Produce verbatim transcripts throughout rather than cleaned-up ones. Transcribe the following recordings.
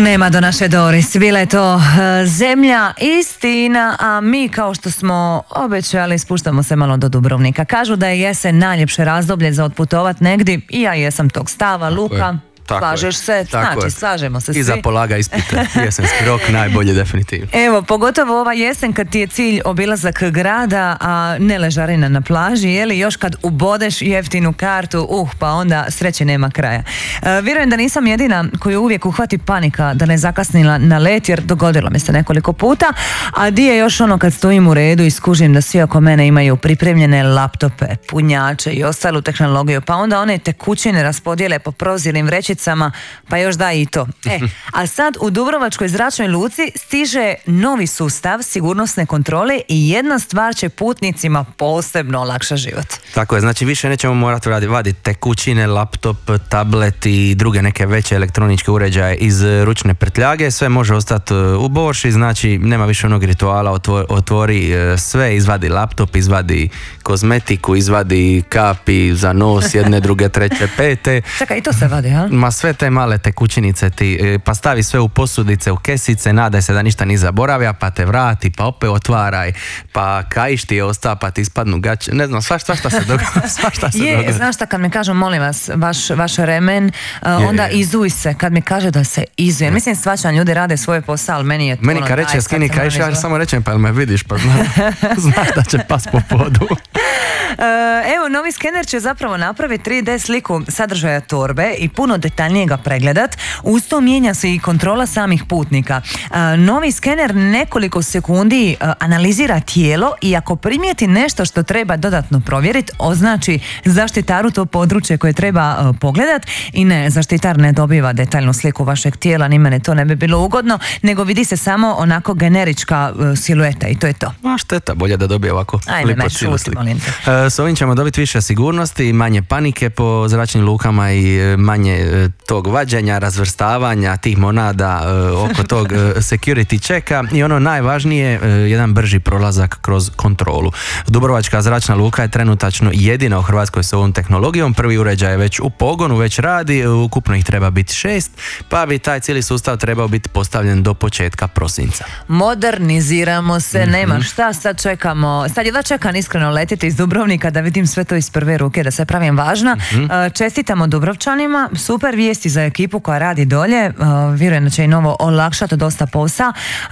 nema do naše Doris. Bila je to uh, zemlja istina, a mi kao što smo obećali spuštamo se malo do Dubrovnika. Kažu da je jesen najljepše razdoblje za otputovat negdje i ja jesam tog stava. Tako Luka, je. Tako slažeš je. se? Tako znači, je. slažemo se svi. I za polaga ispite. Jesenski rok najbolje definitivno. Evo, pogotovo ova jesen kad ti je cilj obilazak grada, a ne ležarina na plaži, jeli još kad ubodeš jeftinu kartu, uh, pa onda sreće nema kraja. E, vjerujem da nisam jedina koju uvijek uhvati panika da ne zakasnila na let, jer dogodilo mi se nekoliko puta, a di je još ono kad stojim u redu i skužim da svi oko mene imaju pripremljene laptope, punjače i ostalu tehnologiju, pa onda one tekućine raspodijele po prozirnim vrećicama, pa još da i to. E, a sad u Dubrovačkoj zračnoj luci stiže novi sustav sigurnosne kontrole i jedna stvar će putnicima posebno olakšati život. Tako je, znači više nećemo morati vaditi tekućine, laptop, tablet i druge neke veće elektroničke uređaje iz ručne prtljage, sve može ostati u borši, znači nema više onog rituala, otvori, otvori sve, izvadi laptop, izvadi kozmetiku, izvadi kapi za nos, jedne, druge, treće, pete. Čekaj, i to se vadi, ha? Ma sve te male tekućinice ti, pa stavi sve u posudice, u kesice, nadaj se da ništa ni zaboravlja, pa te vrati, pa opet otvaraj, pa kajiš ti je osta, pa ti ispadnu gaće, ne znam, svašta sva šta se događa. Svašta se je, događa. Znaš šta, kad mi kažu, molim vas, vaš, vaš remen, uh, je, onda je. izuj se, kad mi kaže da se izuje. Mislim, svačan ljudi rade svoj posao, ali meni je to meni kad reče skini kajiš, ja samo rečem, pa jel me vidiš, pa znaš, znaš da će pas po podu. Uh, evo, novi skener će zapravo napraviti tri D sliku sadržaja torbe i puno detaljnije ga pregledat. Uz to mijenja se i kontrola samih putnika. Uh, novi skener nekoliko sekundi uh, analizira tijelo i ako primijeti nešto što treba dodatno provjeriti, označi zaštitaru to područje koje treba uh, pogledat i ne, zaštitar ne dobiva detaljnu sliku vašeg tijela, ni mene to ne bi bilo ugodno, nego vidi se samo onako generička uh, silueta i to je to. Ma šteta, bolje da dobije ovako lipo cijelu sliku. Uh, s ovim ćemo dobiti više sigurnosti, manje panike po zračnim lukama i manje uh, tog vađenja, razvrstavanja tih monada uh, oko tog uh, security checka i ono najvažnije, uh, jedan brži prolazak kroz kontrolu. Dubrovačka zračna luka je trenutačno jedina u Hrvatskoj s ovom tehnologijom, prvi uređaj je već u pogonu, već radi, ukupno ih treba biti šest, pa bi taj cijeli sustav trebao biti postavljen do početka prosinca. Moderniziramo se, mm-hmm. nema šta, sad čekamo, sad jedva čekam iskreno letiti iz Dubrovnika da vidim sve to iz prve ruke, da se pravim važna. Mm-hmm. Čestitamo Dubrovčanima, super vijesti za ekipu koja radi dolje, vjerujem da će i novo olakšati dosta posla,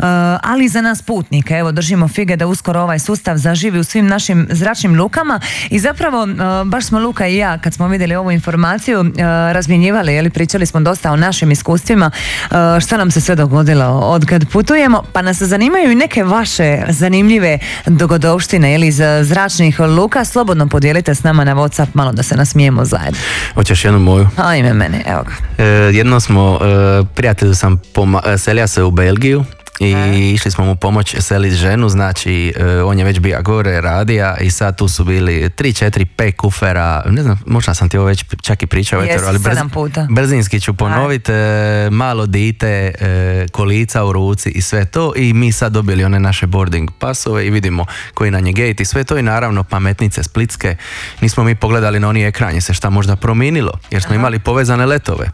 ali za nas putnike, evo držimo fige da uskoro ovaj sustav zaživi u svim našim zračnim lukama i zapravo baš smo Luka i ja kad smo vidjeli ovu informaciju razmjenjivali, jeli, pričali smo dosta o našim iskustvima, šta nam se sve dogodilo od kad putujemo, pa nas zanimaju i neke vaše zanimljive dogodovštine ili iz zračnih luka, slobodno podijelite s nama na WhatsApp, malo da se nasmijemo zajedno. Hoćeš jednu moju? Ajme mene, evo ga. E, jedno smo, e, prijatelju sam poma- selija se u Belgiju i e. išli smo mu pomoć seliti ženu, znači e, on je već bio gore, radija i sad tu su bili tri, četiri, pet kufera, ne znam, možda sam ti ovo već čak i pričao, Jesi, ali brz, puta. brzinski ću ponoviti, e, malo dite, e, kolica u ruci i sve to i mi sad dobili one naše boarding pasove i vidimo koji nam je gate i sve to i naravno pametnice splitske, nismo mi pogledali na oni ekran, je se šta možda promijenilo, jer smo Aha. imali povezane letove.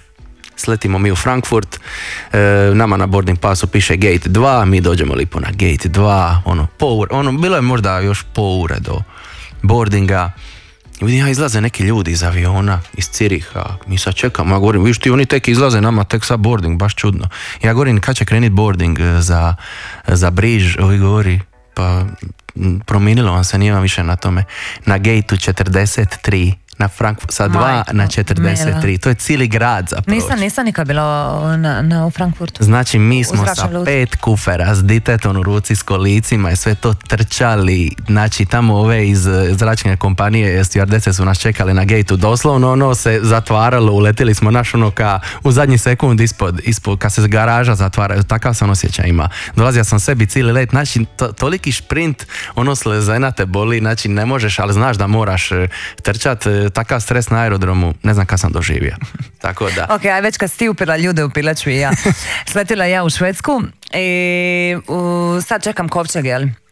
Sletimo mi u Frankfurt, e, nama na boarding pasu piše gate dva, mi dođemo lipo na gate dva, ono, po ure, ono, bilo je možda još po ure do boardinga. I vidim, ja izlaze neki ljudi iz aviona, iz Ciriha, mi sad čekamo, ja govorim, viš ti, oni tek izlaze, nama tek sad boarding, baš čudno. Ja govorim, kad će krenit boarding za, za Briž, ovi govori, pa promijenilo vam se, nije vam više na tome, na gateu četrdeset tri. Na Frankfurt, sa dva Majko, na četrdeset tri. Mela. To je cijeli grad za proći. Nisam, nisam nikad bila na, na, u Frankfurtu. Znači mi smo sa luci. pet kufera s ditetom u ruci, s kolicima i sve to trčali. Znači tamo ove iz zračne kompanije stewardese su nas čekali na gateu. Doslovno ono se zatvaralo, uletili smo naš ono ka u zadnji sekund ispod, ispod kad se garaža zatvara. Takav sam osjećaj ima. Dolazio sam sebi cijeli let. Znači to, toliki šprint, ono slezena te boli, znači ne možeš, ali znaš da moraš trčati. Takav stres na aerodromu, ne znam kad sam doživio. Tako da. Ok, aj već kad si ti upila ljude, upila ću i ja. Sletila ja u Švedsku i u, sad čekam kovčeg, jel?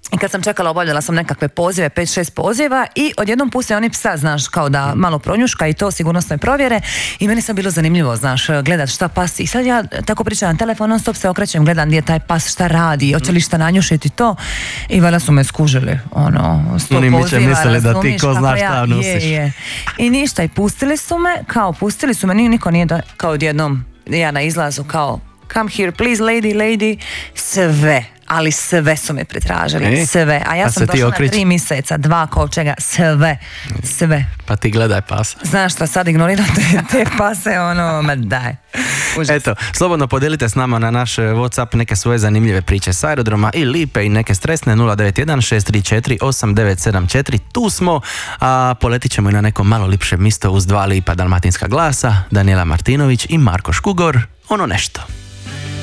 I kad sam čekala, obavljala sam nekakve pozive, pet šest poziva i odjednom puste oni psa, znaš, kao da malo pronjuška i to sigurnosne provjere i meni sam bilo zanimljivo, znaš, gledat šta pas i sad ja tako pričam na telefon, non stop se okrećem, gledam gdje je taj pas, šta radi, hoće li šta nanjušiti to i valjda su me skužili, ono, sto Oni poziva, mi će mislili da ti ko zna šta ja, nosiš. je, je. I ništa, i pustili su me, kao pustili su me, niko nije da, kao odjednom, ja na izlazu, kao come here please lady, lady, sve. Ali sve su me pretražili, e, sve. A ja sam došla na tri mjeseca, dva kovčega, sve, sve. Pa ti gledaj pasa. Znaš šta, sad ignoriram te, te pase, ono, ma daj. Užas. Eto, slobodno podijelite s nama na naš WhatsApp neke svoje zanimljive priče s aerodroma i lipe i neke stresne nula devet jedan šest tri četiri osam devet sedam četiri. Tu smo, a poletit ćemo i na neko malo lipše mjesto uz dva lipa dalmatinska glasa, Daniela Martinović i Marko Škugor, ono nešto.